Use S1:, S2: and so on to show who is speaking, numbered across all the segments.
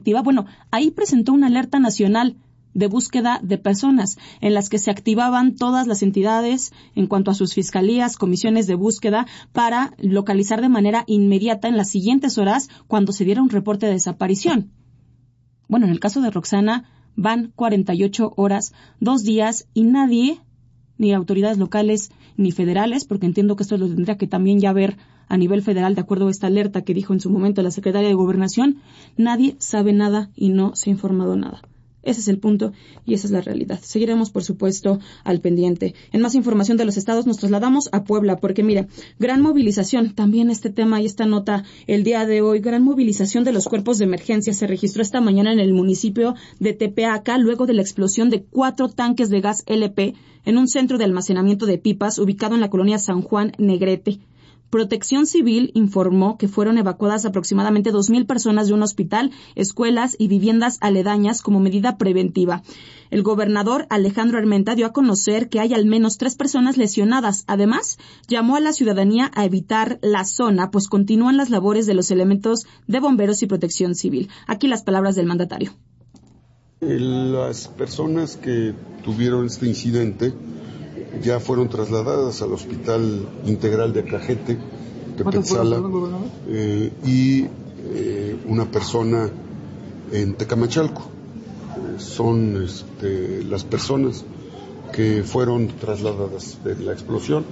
S1: Bueno, ahí presentó una alerta nacional de búsqueda de personas, en las que se activaban todas las entidades en cuanto a sus fiscalías, comisiones de búsqueda, para localizar de manera inmediata en las siguientes horas cuando se diera un reporte de desaparición. Bueno, en el caso de Roxana van 48 horas, 2 días, y nadie, ni autoridades locales ni federales, porque entiendo que esto lo tendría que también ya ver a nivel federal, de acuerdo a esta alerta que dijo en su momento la secretaria de Gobernación, nadie sabe nada y no se ha informado nada. Ese es el punto y esa es la realidad. Seguiremos, por supuesto, al pendiente. En más información de los estados nos trasladamos a Puebla, porque mire, gran movilización, también este tema y esta nota el día de hoy, gran movilización de los cuerpos de emergencia se registró esta mañana en el municipio de Tepeaca, luego de la explosión de 4 tanques de gas LP en un centro de almacenamiento de pipas ubicado en la colonia San Juan Negrete. Protección Civil informó que fueron evacuadas aproximadamente 2,000 personas de un hospital, escuelas y viviendas aledañas como medida preventiva. El gobernador Alejandro Armenta dio a conocer que hay al menos 3 personas lesionadas. Además, llamó a la ciudadanía a evitar la zona, pues continúan las labores de los elementos de bomberos y protección civil. Aquí las palabras del mandatario.
S2: Las personas que tuvieron este incidente ya fueron trasladadas al Hospital Integral de Acajete, Tepetzala, y una persona en Tecamachalco. Son las personas que fueron trasladadas de la explosión.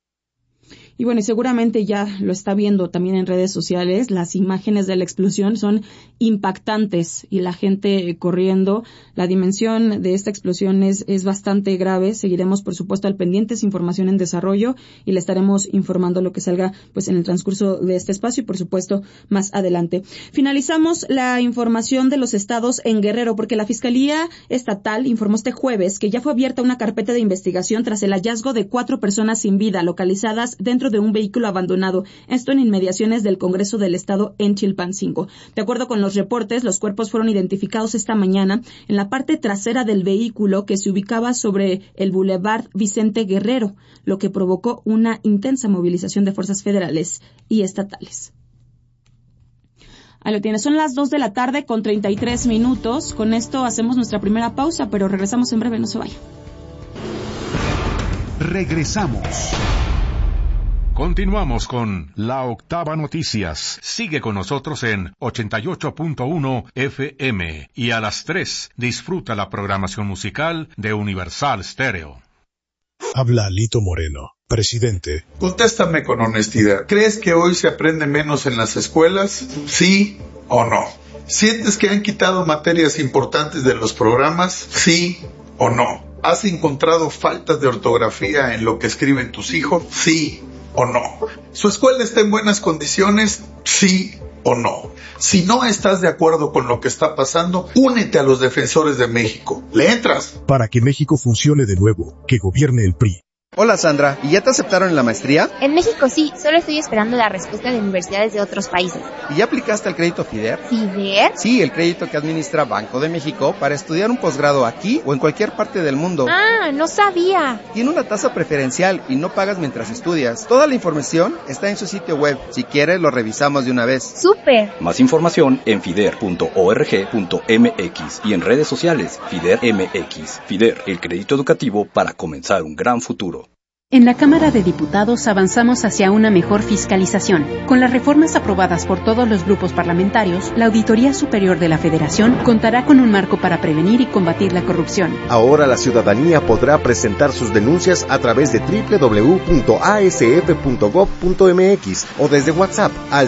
S1: Y bueno, y seguramente ya lo está viendo también en redes sociales, las imágenes de la explosión son impactantes y la gente corriendo. La dimensión de esta explosión es bastante grave. Seguiremos, por supuesto, al pendiente, es información en desarrollo y le estaremos informando lo que salga pues en el transcurso de este espacio y, por supuesto, más adelante. Finalizamos la información de los estados en Guerrero, porque la Fiscalía Estatal informó este jueves que ya fue abierta una carpeta de investigación tras el hallazgo de 4 personas sin vida localizadas dentro de un vehículo abandonado, esto en inmediaciones del Congreso del Estado en Chilpancingo. De acuerdo con los reportes, los cuerpos fueron identificados esta mañana en la parte trasera del vehículo que se ubicaba sobre el Boulevard Vicente Guerrero, lo que provocó una intensa movilización de fuerzas federales y estatales. Ahí lo tienes, son las 2:33 p.m. Con esto hacemos nuestra primera pausa, pero regresamos en breve, no se vaya.
S3: Regresamos. Continuamos con La Octava Noticias. Sigue con nosotros en 88.1 FM y a las 3 disfruta la programación musical de Universal Stereo.
S4: Habla Lito Moreno, presidente.
S5: Contéstame con honestidad. ¿Crees que hoy se aprende menos en las escuelas? ¿Sí o no? ¿Sientes que han quitado materias importantes de los programas? ¿Sí o no? ¿Has encontrado faltas de ortografía en lo que escriben tus hijos? ¿Sí o no? ¿Su escuela está en buenas condiciones? ¿Sí o no? Si no estás de acuerdo con lo que está pasando, únete a los defensores de México. ¿Le entras?
S4: Para que México funcione de nuevo, que gobierne el PRI.
S6: Hola Sandra, ¿y ya te aceptaron en la maestría?
S7: En México sí, solo estoy esperando la respuesta de universidades de otros países.
S6: ¿Y ya aplicaste al crédito FIDER?
S7: ¿FIDER?
S6: Sí, el crédito que administra Banco de México para estudiar un posgrado aquí o en cualquier parte del mundo.
S7: Ah, no sabía.
S6: Tiene una tasa preferencial y no pagas mientras estudias. Toda la información está en su sitio web. Si quieres, lo revisamos de una vez.
S7: ¡Súper!
S8: Más información en fider.org.mx y en redes sociales FIDER MX. FIDER, el crédito educativo para comenzar un gran futuro.
S9: En la Cámara de Diputados avanzamos hacia una mejor fiscalización. Con las reformas aprobadas por todos los grupos parlamentarios, la Auditoría Superior de la Federación contará con un marco para prevenir y combatir la corrupción.
S10: Ahora la ciudadanía podrá presentar sus denuncias a través de www.asf.gov.mx o desde WhatsApp al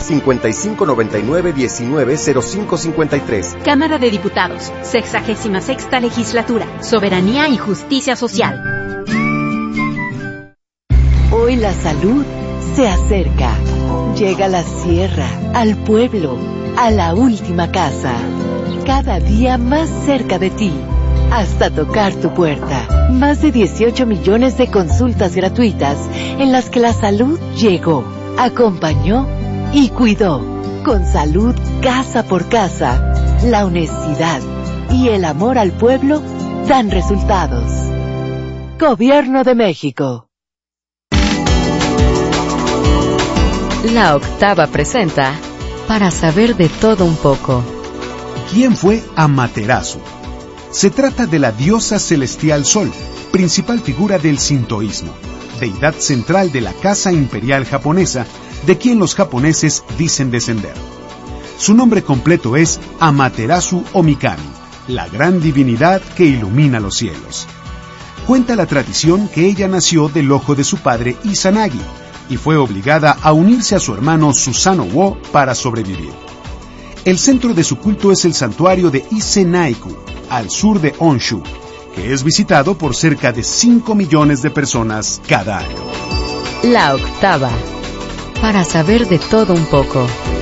S10: 5599-190553.
S9: Cámara de Diputados, 66ª Legislatura, Soberanía y Justicia Social.
S11: Hoy la salud se acerca. Llega a la sierra, al pueblo, a la última casa. Cada día más cerca de ti, hasta tocar tu puerta. Más de 18 millones de consultas gratuitas en las que la salud llegó, acompañó y cuidó. Con salud casa por casa, la honestidad y el amor al pueblo dan resultados. Gobierno de México.
S12: La Octava presenta Para saber de todo un poco. ¿Quién fue Amaterasu? Se trata de la diosa celestial Sol, principal figura del sintoísmo, deidad central de la casa imperial japonesa, de quien los japoneses dicen descender. Su nombre completo es Amaterasu Omikami, la gran divinidad que ilumina los cielos. Cuenta la tradición que ella nació del ojo de su padre Izanagi y fue obligada a unirse a su hermano Susanoo para sobrevivir. El centro de su culto es el santuario de Ise-Naiku, al sur de Honshu, que es visitado por cerca de 5 millones de personas cada año.
S11: La octava, para saber de todo un poco.